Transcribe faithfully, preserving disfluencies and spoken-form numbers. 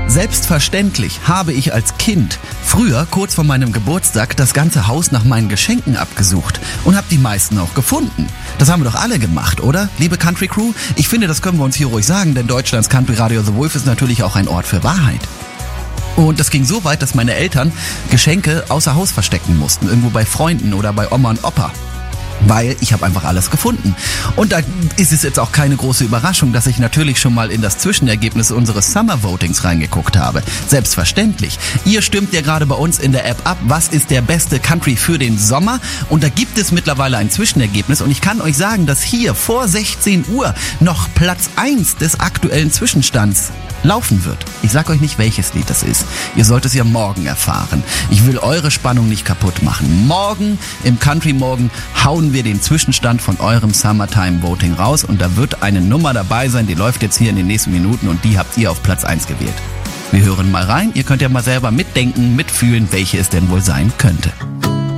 Selbstverständlich habe ich als Kind früher, kurz vor meinem Geburtstag, das ganze Haus nach meinen Geschenken abgesucht und habe die meisten auch gefunden. Das haben wir doch alle gemacht, oder, liebe Country Crew? Ich finde, das können wir uns hier ruhig sagen, denn Deutschlands Country Radio The Wolf ist natürlich auch ein Ort für Wahrheit. Und das ging so weit, dass meine Eltern Geschenke außer Haus verstecken mussten, irgendwo bei Freunden oder bei Oma und Opa. Weil ich habe einfach alles gefunden. Und da ist es jetzt auch keine große Überraschung, dass ich natürlich schon mal in das Zwischenergebnis unseres Summer Votings reingeguckt habe. Selbstverständlich. Ihr stimmt ja gerade bei uns in der App ab, was ist der beste Country für den Sommer. Und da gibt es mittlerweile ein Zwischenergebnis. Und ich kann euch sagen, dass hier vor sechzehn Uhr noch Platz eins des aktuellen Zwischenstands laufen wird. Ich sag euch nicht, welches Lied das ist. Ihr sollt es ja morgen erfahren. Ich will eure Spannung nicht kaputt machen. Morgen im Country Morgen hauen wir den Zwischenstand von eurem Summertime Voting raus und da wird eine Nummer dabei sein, die läuft jetzt hier in den nächsten Minuten und die habt ihr auf Platz eins gewählt. Wir hören mal rein. Ihr könnt ja mal selber mitdenken, mitfühlen, welche es denn wohl sein könnte.